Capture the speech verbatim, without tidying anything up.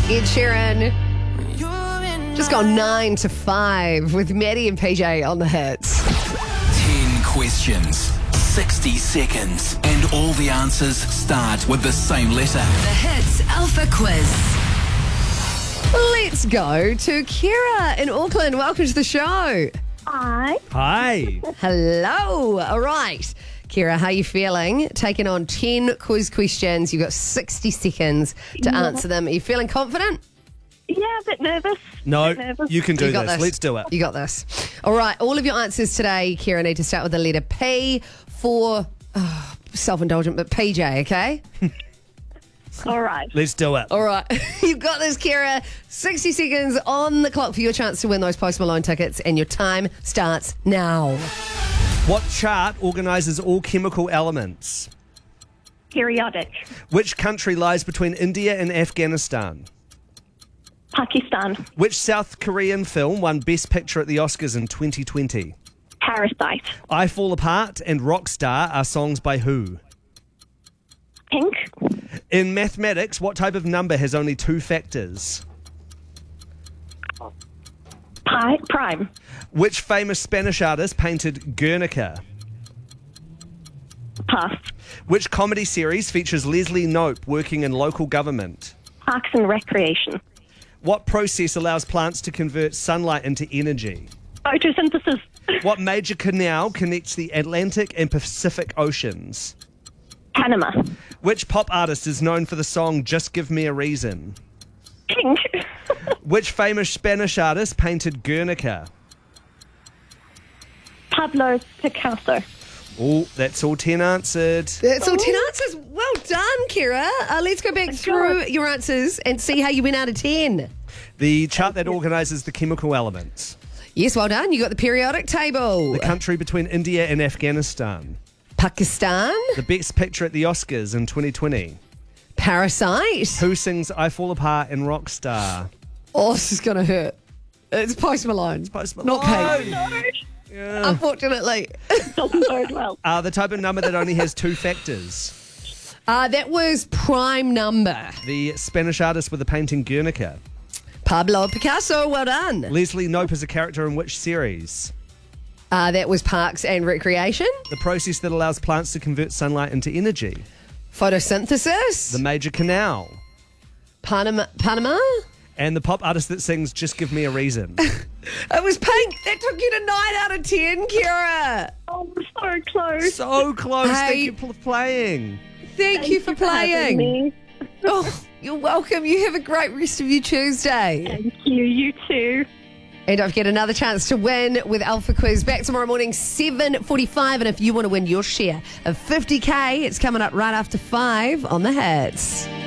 Ed Sheeran. Just gone nine to five with Maddie and P J on the hits. Ten questions, sixty seconds, and all the answers start with the same letter. The Hits Alpha Quiz. Let's go to Kira in Auckland. Welcome to the show. Hi. Hi. Hello. All right. Kira, how you feeling? Taking on ten quiz questions. You've got sixty seconds to Yeah. answer them. Are you feeling confident? Yeah, a bit nervous. No, Bit nervous. you can do You got this. this. Let's do it. You got this. All right. All of your answers today, Kira, need to start with the letter P for oh, self-indulgent, but P J, okay? All right. Let's do it. All right. You've got this, Kira. sixty seconds on the clock for your chance to win those Post Malone tickets, and your time starts now. What chart organises all chemical elements? Periodic. Which country lies between India and Afghanistan? Pakistan. Which South Korean film won Best Picture at the Oscars in twenty twenty? Parasite. I Fall Apart and Rockstar are songs by who? Pink. In mathematics, what type of number has only two factors? Pi. Prime. Which famous Spanish artist painted Guernica? Pass. Which comedy series features Leslie Knope working in local government? Parks and Recreation. What process allows plants to convert sunlight into energy? Photosynthesis. What major canal connects the Atlantic and Pacific Oceans? Panama. Which pop artist is known for the song Just Give Me a Reason? Pink. Which famous Spanish artist painted Guernica? Pablo Picasso. Oh, that's all ten answered. That's all ten answers. Well done, Kira. Uh, let's go back through your answers and see how you went out of ten. The chart that organises the chemical elements. Yes, well done. You got the periodic table. The country between India and Afghanistan. Pakistan. The best picture at the Oscars in twenty twenty. Parasite. Who sings I Fall Apart and Rockstar? Oh, this is going to hurt. It's Post Malone. Post Not Malone. Pete. No. Yeah. Unfortunately. Doesn't bode well. Uh, the type of number that only has two factors. Uh, that was prime number. The Spanish artist with the painting Guernica. Pablo Picasso. Well done. Leslie Knope is a character in which series? Uh, that was Parks and Recreation. The process that allows plants to convert sunlight into energy. Photosynthesis. The major canal. Panama. Panama. And the pop artist that sings Just Give Me a Reason. It was Pink. That took you to nine out of ten, Kira. Oh, we're so close. So close. Hey. Thank you for playing. Thank, you for having playing. me. Oh, you're welcome. You have a great rest of your Tuesday. Thank you. You too. And don't forget another chance to win with Alpha Quiz back tomorrow morning, seven forty-five. And if you want to win your share of fifty K, it's coming up right after five on the Hits.